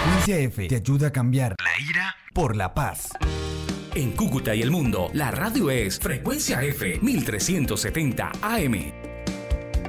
Frecuencia F te ayuda a cambiar la ira por la paz. En Cúcuta y el mundo, la radio es Frecuencia F 1370 AM.